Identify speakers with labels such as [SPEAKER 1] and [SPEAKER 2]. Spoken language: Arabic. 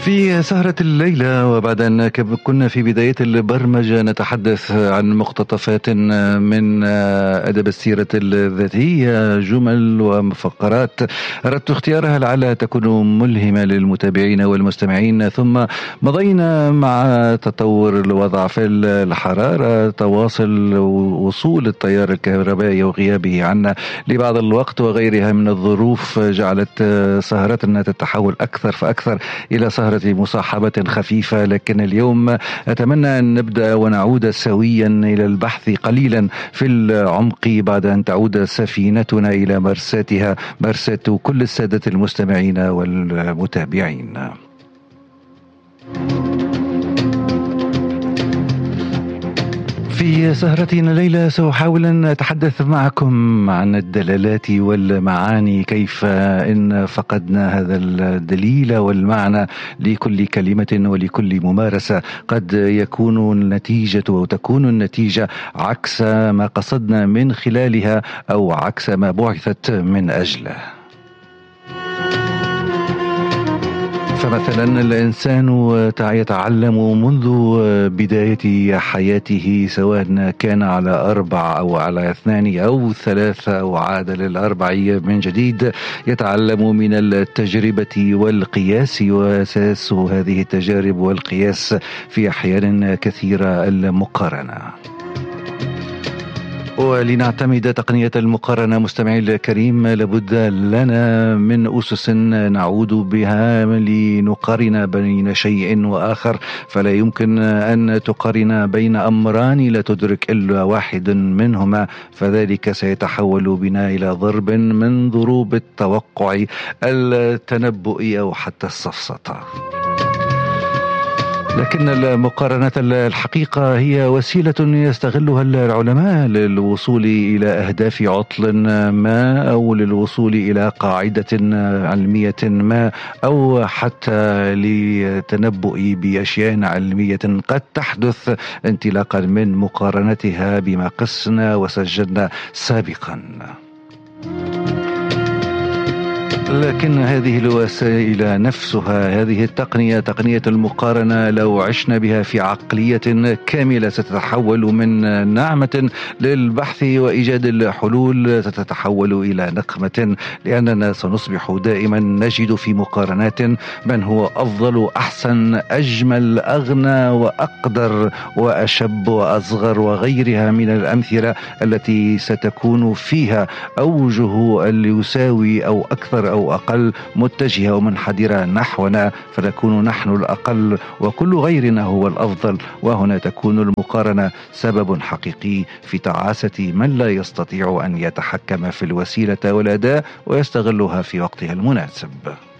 [SPEAKER 1] في سهرة الليلة وبعد أن كنا في بداية البرمجة نتحدث عن مقتطفات من أدب السيرة الذاتية، جمل وفقرات أردت اختيارها لعلها تكون ملهمة للمتابعين والمستمعين. ثم مضينا مع تطور الوضع في الحرارة، تواصل وصول التيار الكهربائي وغيابه عنا لبعض الوقت وغيرها من الظروف جعلت سهرتنا تتحول أكثر فأكثر إلى سهرة مصاحبة خفيفة. لكن اليوم أتمنى أن نبدأ ونعود سويا إلى البحث قليلا في العمق بعد أن تعود سفينتنا إلى مرساتها، مرساة كل السادة المستمعين والمتابعين. في سهرتنا الليلة سأحاول أن أتحدث معكم عن الدلالات والمعاني، كيف إن فقدنا هذا الدليل والمعنى لكل كلمة ولكل ممارسة قد يكون النتيجة أو تكون النتيجة عكس ما قصدنا من خلالها أو عكس ما بعثت من أجله. فمثلا الإنسان يتعلم منذ بداية حياته، سواء كان على 4 أو على 2 أو 3 أو عاد لل4 من جديد، يتعلم من التجربة والقياس، وأساس هذه التجارب والقياس في أحيان كثيرة المقارنة. ولنعتمد تقنية المقارنة مستمعي الكريم لابد لنا من أسس نعود بها لنقارن بين شيء وآخر، فلا يمكن أن تقارن بين أمران لا تدرك إلا واحد منهما، فذلك سيتحول بنا إلى ضرب من ضروب التوقع، التنبؤ أو حتى السفسطة. لكن المقارنة الحقيقة هي وسيلة يستغلها العلماء للوصول إلى أهداف عطل ما، أو للوصول إلى قاعدة علمية ما، أو حتى للتنبؤ بأشياء علمية قد تحدث انطلاقا من مقارنتها بما قسنا وسجلنا سابقا. لكن هذه الوسائل نفسها، هذه التقنية، تقنية المقارنة، لو عشنا بها في عقلية كاملة ستتحول من نعمة للبحث وإيجاد الحلول ستتحول إلى نقمة، لأننا سنصبح دائما نجد في مقارنات من هو أفضل، أحسن، أجمل، أغنى وأقدر وأشب وأصغر وغيرها من الأمثلة التي ستكون فيها أوجه اللي يساوي أو أكثر أو أقل متجهة ومنحدرة نحونا، فنكون نحن الأقل وكل غيرنا هو الأفضل. وهنا تكون المقارنة سبب حقيقي في تعاسة من لا يستطيع أن يتحكم في الوسيلة والأداة ويستغلها في وقتها المناسب.